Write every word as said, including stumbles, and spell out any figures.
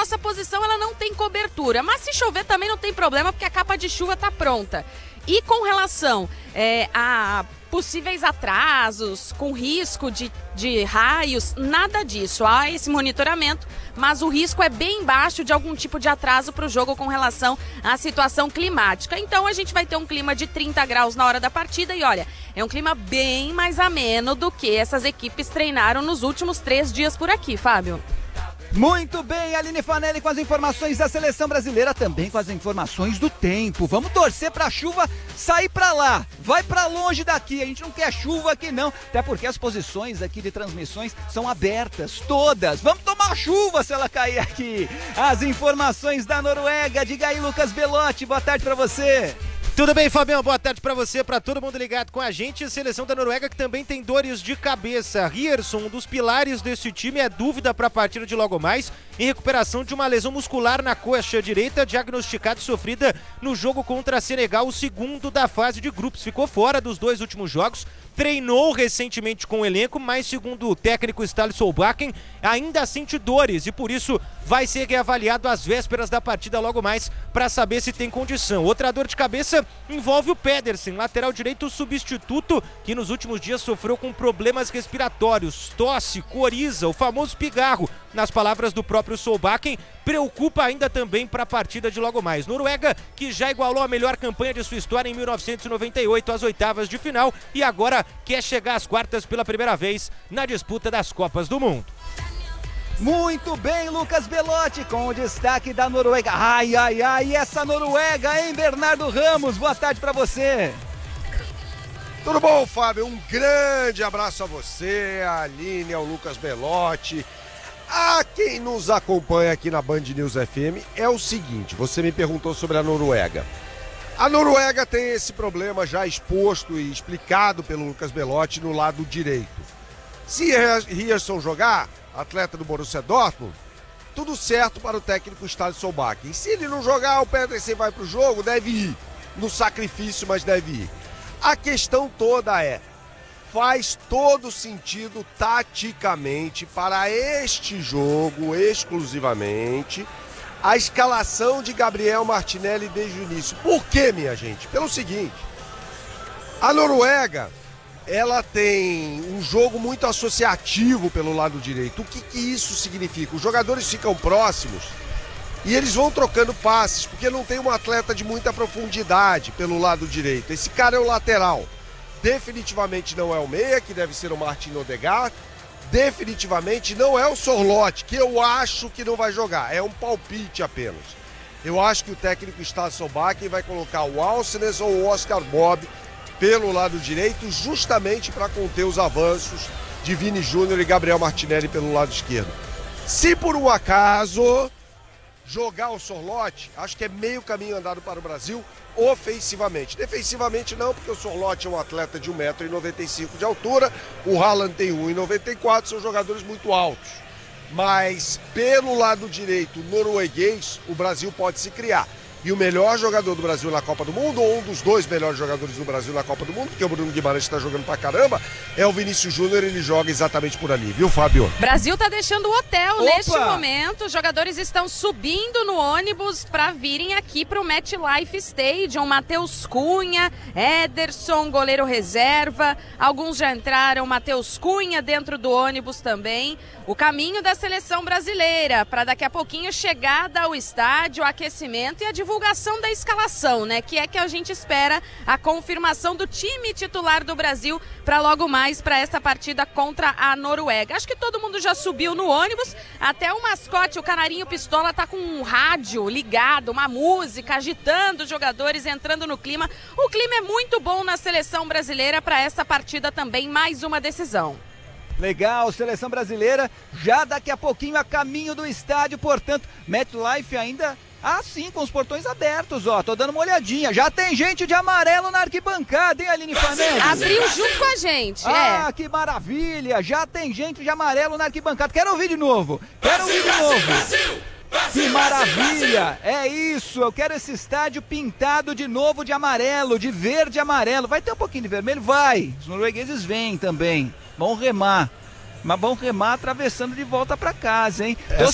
nossa posição ela não tem cobertura, mas se chover também não tem problema, porque a capa de chuva está pronta. E com relação é, a possíveis atrasos, com risco de, de raios, nada disso. Há esse monitoramento, mas o risco é bem baixo de algum tipo de atraso para o jogo com relação à situação climática. Então a gente vai ter um clima de trinta graus na hora da partida e olha, é um clima bem mais ameno do que essas equipes treinaram nos últimos três dias por aqui, Fábio. Muito bem, Aline Fanelli com as informações da seleção brasileira, também com as informações do tempo. Vamos torcer pra chuva sair pra lá, vai pra longe daqui, a gente não quer chuva aqui não, até porque as posições aqui de transmissões são abertas, todas. Vamos tomar chuva se ela cair aqui. As informações da Noruega, diga aí, Lucas Belotti, boa tarde pra você. Tudo bem, Fabião? Boa tarde pra você, pra todo mundo ligado com a gente. A seleção da Noruega que também tem dores de cabeça. Rierson, um dos pilares desse time, é dúvida pra partida de logo mais, em recuperação de uma lesão muscular na coxa direita, diagnosticada e sofrida no jogo contra a Senegal, o segundo da fase de grupos. Ficou fora dos dois últimos jogos, treinou recentemente com o elenco, mas segundo o técnico Ståle Solbakken, ainda sente dores e por isso vai ser reavaliado às vésperas da partida logo mais para saber se tem condição. Outra dor de cabeça envolve o Pedersen, lateral direito substituto, que nos últimos dias sofreu com problemas respiratórios, tosse, coriza, o famoso pigarro, nas palavras do próprio Solbakken, preocupa ainda também para a partida de logo mais. Noruega, que já igualou a melhor campanha de sua história em mil novecentos e noventa e oito, às oitavas de final, e agora quer chegar às quartas pela primeira vez na disputa das Copas do Mundo. Muito bem, Lucas Belotti, com o destaque da Noruega. Ai, ai, ai, essa Noruega, hein, Bernardo Ramos? Boa tarde pra você. Tudo bom, Fábio? Um grande abraço a você, a Aline, ao Lucas Belotti, a quem nos acompanha aqui na Band News F M. É o seguinte, você me perguntou sobre a Noruega. A Noruega tem esse problema já exposto e explicado pelo Lucas Belotti no lado direito. Se Rierson jogar, atleta do Borussia Dortmund, tudo certo para o técnico Ståle Solbakken. E se ele não jogar, o Pedersen vai para o jogo, deve ir. No sacrifício, mas deve ir. A questão toda é, faz todo sentido taticamente para este jogo, exclusivamente, a escalação de Gabriel Martinelli desde o início. Por quê, minha gente? Pelo seguinte, a Noruega, ela tem um jogo muito associativo pelo lado direito. O que, que isso significa? Os jogadores ficam próximos e eles vão trocando passes, porque não tem um atleta de muita profundidade pelo lado direito. Esse cara é o lateral. Definitivamente não é o meia, que deve ser o Martin Odegaard. Definitivamente não é o Sorloth, que eu acho que não vai jogar. É um palpite apenas. Eu acho que o técnico Ståle Solbakken vai colocar o Alcenes ou o Oscar Bob pelo lado direito, justamente para conter os avanços de Vini Júnior e Gabriel Martinelli pelo lado esquerdo. Se por um acaso jogar o Sorloth, acho que é meio caminho andado para o Brasil ofensivamente. Defensivamente não, porque o Sorloth é um atleta de um metro e noventa e cinco de altura, o Haaland tem um metro e noventa e quatro, são jogadores muito altos. Mas pelo lado direito norueguês, o Brasil pode se criar. E o melhor jogador do Brasil na Copa do Mundo, ou um dos dois melhores jogadores do Brasil na Copa do Mundo, porque o Bruno Guimarães está jogando pra caramba, é o Vinícius Júnior, ele joga exatamente por ali, viu, Fábio? Brasil tá deixando o hotel Opa! neste momento, os jogadores estão subindo no ônibus para virem aqui pro MetLife Stadium. Matheus Cunha, Ederson, goleiro reserva, alguns já entraram, Matheus Cunha dentro do ônibus também. O caminho da seleção brasileira, para daqui a pouquinho chegada ao estádio, aquecimento e a divulgação da escalação, né? Que é que a gente espera a confirmação do time titular do Brasil para logo mais para essa partida contra a Noruega. Acho que todo mundo já subiu no ônibus, até o mascote, o Canarinho Pistola, tá com um rádio ligado, uma música, agitando os jogadores, entrando no clima. O clima é muito bom na seleção brasileira para essa partida também, mais uma decisão. Legal, seleção brasileira já daqui a pouquinho a caminho do estádio, portanto, MetLife ainda assim com os portões abertos, ó, tô dando uma olhadinha, já tem gente de amarelo na arquibancada, hein, Aline Fanelli? Abriu junto com a gente, ah, é. que maravilha, já tem gente de amarelo na arquibancada, quero ouvir de novo, quero ouvir de novo. Brasil, Brasil, Que maravilha, é isso, eu quero esse estádio pintado de novo de amarelo, de verde e amarelo, vai ter um pouquinho de vermelho? Vai, os noruegueses vêm também, vão remar, mas vão remar atravessando de volta para casa, hein? Essa